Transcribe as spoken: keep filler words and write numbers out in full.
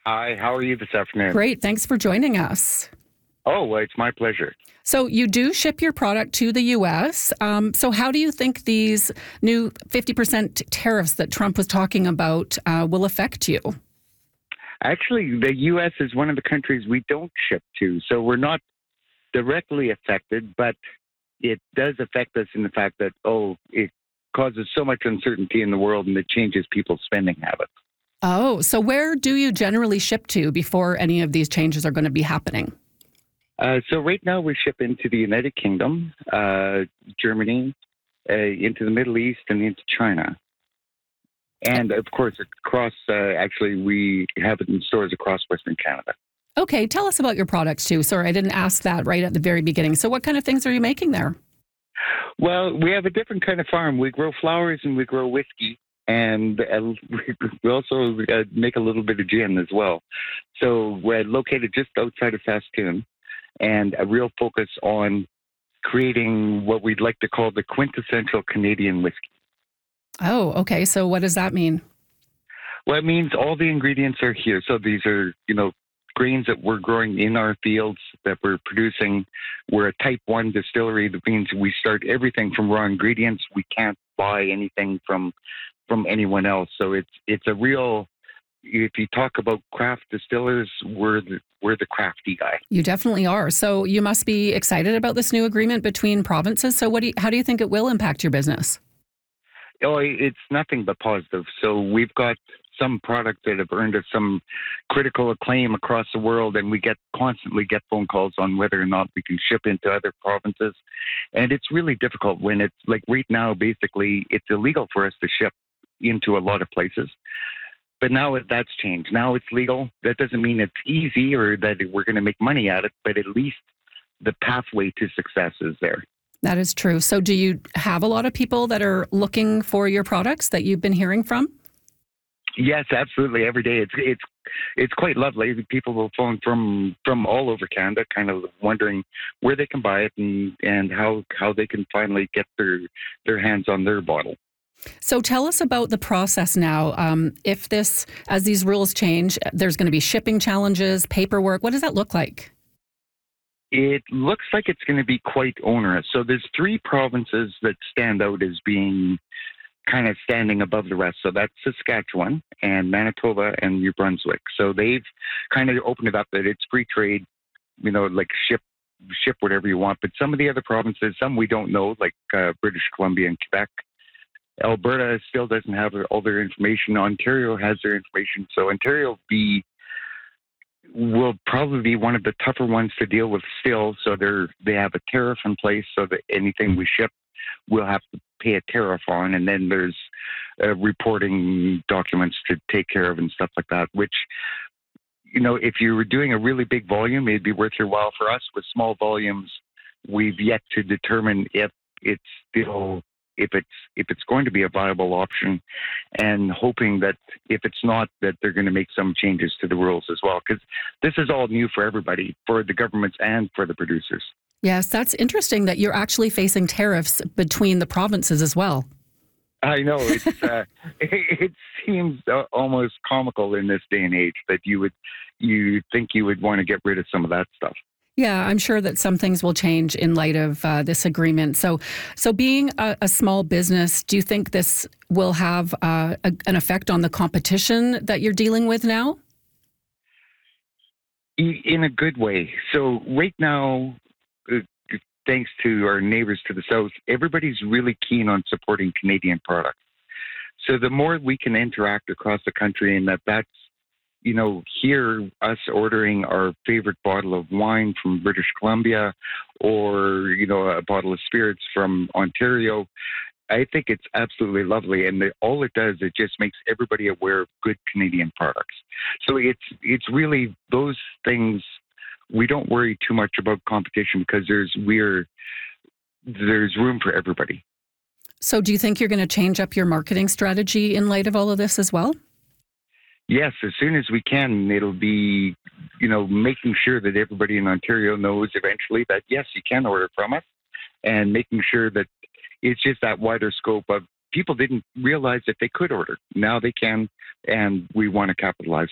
Hi, how are you this afternoon? Great. Thanks for joining us. Oh, well, it's my pleasure. So, you do ship your product to the U S. Um, so, how do you think these new fifty percent tariffs that Trump was talking about uh, will affect you? Actually, the U S is one of the countries we don't ship to, so we're not directly affected, but it does affect us in the fact that, oh, it causes so much uncertainty in the world and it changes people's spending habits. Oh, so where do you generally ship to before any of these changes are going to be happening? Uh, so right now we ship into the United Kingdom, uh, Germany, uh, into the Middle East, and into China. And of course, across, uh, actually, we have it in stores across Western Canada. Okay, tell us about your products too. Sorry, I didn't ask that right at the very beginning. So, what kind of things are you making there? Well, we have a different kind of farm. We grow flowers and we grow whiskey. And uh, we also uh, make a little bit of gin as well. So we're located just outside of Saskatoon, and a real focus on creating what we'd like to call the quintessential Canadian whiskey. Oh, okay. So, what does that mean? Well, it means all the ingredients are here. So these are, you know, grains that we're growing in our fields that we're producing. We're a type one distillery. That means we start everything from raw ingredients. We can't buy anything from from anyone else. So it's it's a real, if you talk about craft distillers, we're the, we're the crafty guy. You definitely are. So, you must be excited about this new agreement between provinces. So, what do you, how do you think it will impact your business? Oh, it's nothing but positive. So we've got some products that have earned us some critical acclaim across the world, and we get constantly get phone calls on whether or not we can ship into other provinces. And it's really difficult when it's like right now, basically, it's illegal for us to ship into a lot of places. But now that's changed. Now it's legal. That doesn't mean it's easy or that we're going to make money at it, but at least the pathway to success is there. That is true. So, do you have a lot of people that are looking for your products that you've been hearing from? Yes, absolutely. Every day, it's it's it's quite lovely. People will phone from from all over Canada, kind of wondering where they can buy it and and how how they can finally get their their hands on their bottle. So, tell us about the process now. Um, if this, as these rules change, there's going to be shipping challenges, paperwork. What does that look like? It looks like it's going to be quite onerous. So there's three provinces that stand out as being kind of standing above the rest. So that's Saskatchewan and Manitoba and New Brunswick. So they've kind of opened it up that it's free trade, you know, like ship ship whatever you want. But some of the other provinces, some we don't know, like uh, British Columbia and Quebec. Alberta still doesn't have all their information. Ontario has their information. So Ontario will be will probably be one of the tougher ones to deal with still. So they're they have a tariff in place, so that anything we ship, we'll have to pay a tariff on, and then there's uh, reporting documents to take care of and stuff like that. Which, you know, if you were doing a really big volume, it'd be worth your while. For us, with small volumes, we've yet to determine if it's still if it's if it's going to be a viable option, and hoping that if it's not, that they're going to make some changes to the rules as well, because this is all new for everybody, for the governments and for the producers. Yes, that's interesting that you're actually facing tariffs between the provinces as well. I know it's uh, it, it seems uh, almost comical in this day and age that you would you think you would want to get rid of some of that stuff. Yeah, I'm sure that some things will change in light of uh, this agreement. So, so being a, a small business, do you think this will have uh, a, an effect on the competition that you're dealing with now? In a good way. So right now, uh, thanks to our neighbors to the south, everybody's really keen on supporting Canadian products. So the more we can interact across the country, and that that's, you know, here, us ordering our favorite bottle of wine from British Columbia or, you know, a bottle of spirits from Ontario, I think it's absolutely lovely. And the, all it does, it just makes everybody aware of good Canadian products. So it's it's really those things. We don't worry too much about competition because there's we're there's room for everybody. So do you think you're going to change up your marketing strategy in light of all of this as well? Yes, as soon as we can, it'll be, you know, making sure that everybody in Ontario knows eventually that, yes, you can order from us, and making sure that it's just that wider scope of people didn't realize that they could order. Now they can, and we want to capitalize